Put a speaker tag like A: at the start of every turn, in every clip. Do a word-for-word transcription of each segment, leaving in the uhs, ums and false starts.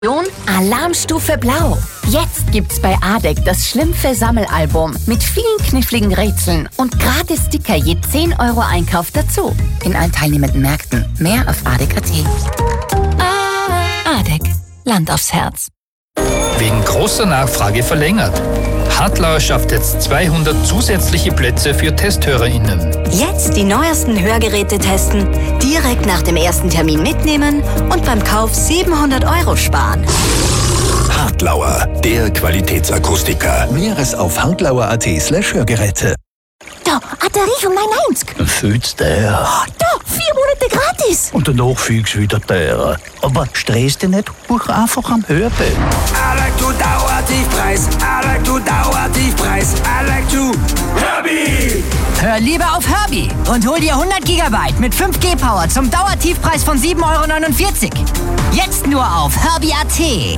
A: Alarmstufe Blau. Jetzt gibt's bei A D E C das Schlümpfe-Sammelalbum mit vielen kniffligen Rätseln und gratis Sticker je zehn Euro Einkauf dazu. In allen teilnehmenden Märkten. Mehr auf A D E C Punkt A T. A D E C. Land aufs Herz.
B: Wegen großer Nachfrage verlängert. Hartlauer schafft jetzt zweihundert zusätzliche Plätze für TesthörerInnen.
C: Jetzt die neuesten Hörgeräte testen, direkt nach dem ersten Termin mitnehmen und beim Kauf siebenhundert Euro sparen.
D: Hartlauer, der Qualitätsakustiker. Mehres auf hartlauer Punkt A T slash Hörgeräte.
E: Da, Batterie von neun neunzig.
F: Fühlt's der.
E: Da, vier Monate gratis.
F: Und danach fühlt's wieder der. Aber stress dich nicht, buch einfach am Hörbe.
G: I like to Dauertiefpreis. I like to Dauertiefpreis. I like to Herbie.
H: Hör lieber auf Herbie und hol dir hundert Gigabyte mit fünf G Power zum Dauertiefpreis von sieben Euro neunundvierzig. Jetzt nur auf Herbie Punkt A T.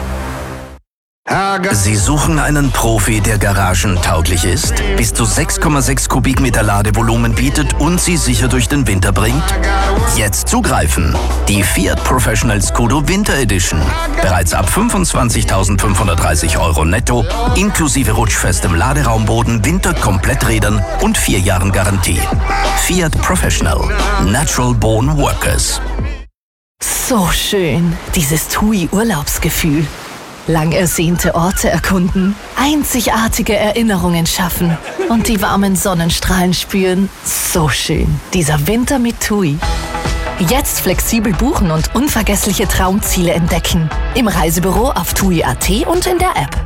D: Sie suchen einen Profi, der garagentauglich ist, bis zu sechs Komma sechs Kubikmeter Ladevolumen bietet und Sie sicher durch den Winter bringt? Jetzt zugreifen! Die Fiat Professional Scudo Winter Edition. Bereits ab fünfundzwanzigtausendfünfhundertdreißig Euro netto, inklusive rutschfestem Laderaumboden, Winterkompletträdern und vier Jahren Garantie. Fiat Professional. Natural Born Workers.
I: So schön, dieses T U I-Urlaubsgefühl. Lang ersehnte Orte erkunden, einzigartige Erinnerungen schaffen und die warmen Sonnenstrahlen spüren. So schön, dieser Winter mit T U I. Jetzt flexibel buchen und unvergessliche Traumziele entdecken. Im Reisebüro auf T U I Punkt A T und in der App.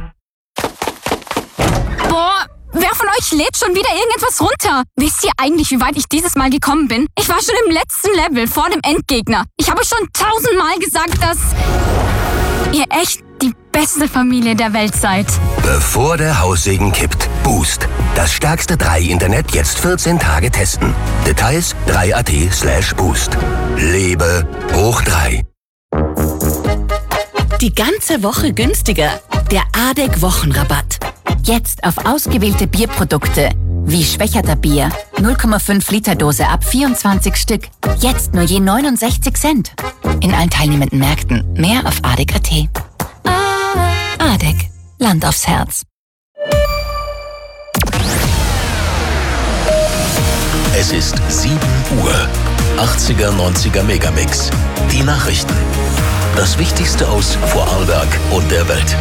J: Boah, wer von euch lädt schon wieder irgendetwas runter? Wisst ihr eigentlich, wie weit ich dieses Mal gekommen bin? Ich war schon im letzten Level, vor dem Endgegner. Ich habe schon tausendmal gesagt, dass ihr echt die beste Familie der Welt seid.
D: Bevor der Haussegen kippt. Boost. Das stärkste drei Internet jetzt vierzehn Tage testen. Details drei Punkt A T slash Boost. Lebe hoch drei.
A: Die ganze Woche günstiger. Der A D E C Wochenrabatt. Jetzt auf ausgewählte Bierprodukte. Wie Schwächerter Bier. null Komma fünf Liter Dose ab vierundzwanzig Stück. Jetzt nur je neunundsechzig Cent. In allen teilnehmenden Märkten. Mehr auf A D E C Punkt A T. A D E C. Land aufs Herz.
D: Es ist sieben Uhr. achtziger, neunziger Megamix. Die Nachrichten. Das Wichtigste aus Vorarlberg und der Welt.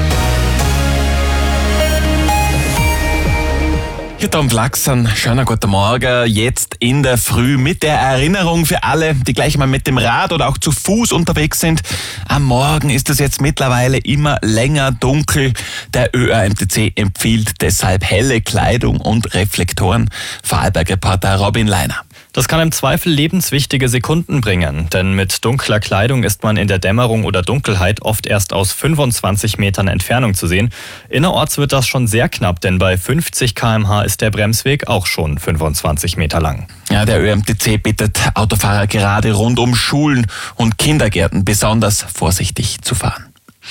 K: Hier Tom Flachsen, schönen guten Morgen. Jetzt in der Früh mit der Erinnerung für alle, die gleich mal mit dem Rad oder auch zu Fuß unterwegs sind. Am Morgen ist es jetzt mittlerweile immer länger dunkel. Der Ö R M T C empfiehlt deshalb helle Kleidung und Reflektoren. Vorarlberg-Reporter Robin Leiner.
L: Das kann im Zweifel lebenswichtige Sekunden bringen, denn mit dunkler Kleidung ist man in der Dämmerung oder Dunkelheit oft erst aus fünfundzwanzig Metern Entfernung zu sehen. Innerorts wird das schon sehr knapp, denn bei fünfzig Kilometer pro Stunde ist der Bremsweg auch schon fünfundzwanzig Meter lang.
K: Ja, der Ö R M T C bittet Autofahrer gerade rund um Schulen und Kindergärten besonders vorsichtig zu fahren.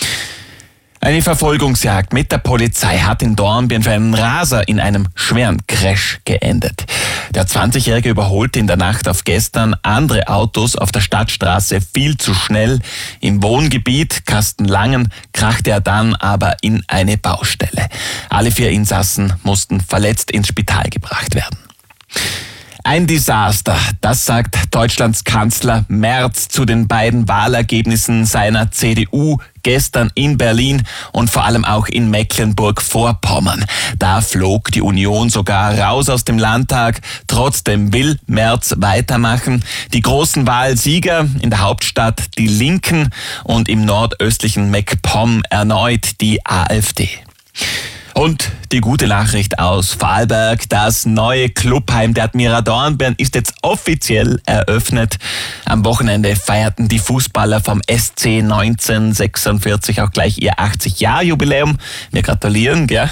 K: Eine Verfolgungsjagd mit der Polizei hat in Dornbirn für einen Raser in einem schweren Crash geendet. Der zwanzigjährige überholte in der Nacht auf gestern andere Autos auf der Stadtstraße viel zu schnell. Im Wohngebiet Kastenlangen krachte er dann aber in eine Baustelle. Alle vier Insassen mussten verletzt ins Spital gebracht werden. Ein Desaster, das sagt Deutschlands Kanzler Merz zu den beiden Wahlergebnissen seiner C D U gestern in Berlin und vor allem auch in Mecklenburg-Vorpommern. Da flog die Union sogar raus aus dem Landtag. Trotzdem will Merz weitermachen. Die großen Wahlsieger in der Hauptstadt die Linken und im nordöstlichen MacPom erneut die AfD. Und die gute Nachricht aus Vorarlberg, das neue Clubheim der Admira Dornbirn ist jetzt offiziell eröffnet. Am Wochenende feierten die Fußballer vom S C neunzehnhundertsechsundvierzig auch gleich ihr achtzig-Jahr-Jubiläum. Wir gratulieren, gell?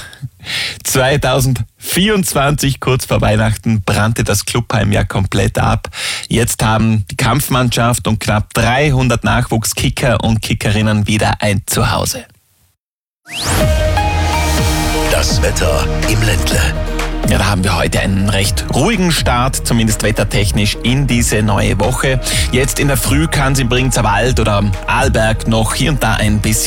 K: zweitausendvierundzwanzig, kurz vor Weihnachten, brannte das Clubheim ja komplett ab. Jetzt haben die Kampfmannschaft und knapp dreihundert Nachwuchskicker und Kickerinnen wieder ein Zuhause.
D: Das Wetter im Ländle.
K: Ja, da haben wir heute einen recht ruhigen Start, zumindest wettertechnisch, in diese neue Woche. Jetzt in der Früh kann es im Brinzer Wald oder am Arlberg noch hier und da ein bisschen